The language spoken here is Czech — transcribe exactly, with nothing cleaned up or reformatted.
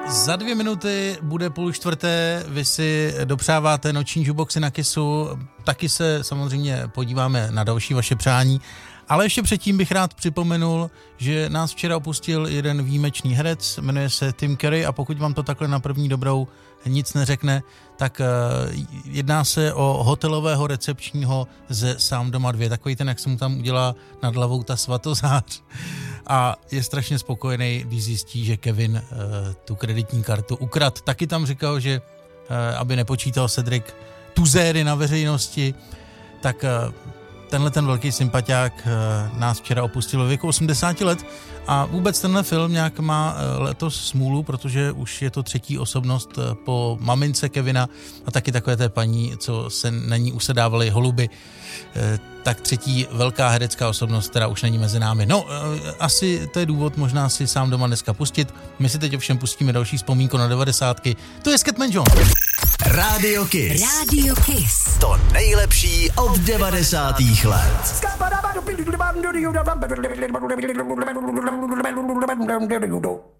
Za dvě minuty bude půl čtvrté, vy si dopřáváte noční jukeboxy na Kissu, taky se samozřejmě podíváme na další vaše přání, ale ještě předtím bych rád připomenul, že nás včera opustil jeden výjimečný herec, jmenuje se Tim Curry a pokud vám to takhle na první dobrou nic neřekne, tak uh, jedná se o hotelového recepčního ze Sám doma dva, takový ten, jak se mu tam udělá nad hlavou ta svatozář. A je strašně spokojený, když zjistí, že Kevin uh, tu kreditní kartu ukrad. Taky tam říkal, že uh, aby nepočítal Cedric tuzéry na veřejnosti, tak uh, tenhle ten velký sympatiák uh, nás včera opustil ve věku osmdesáti let a vůbec tenhle film nějak má uh, letos smůlu, protože už je to třetí osobnost uh, po mamince Kevina a taky takové té paní, co se na ní usedávaly holuby, uh, tak třetí velká herecká osobnost, která už není mezi námi. No, uh, asi to je důvod možná si Sám doma dneska pustit. My si teď ovšem pustíme další vzpomínku na devadesátky. To je Scatman John. Radio Kiss. Radio Kiss. To nejlepší od devadesátých let. Skabba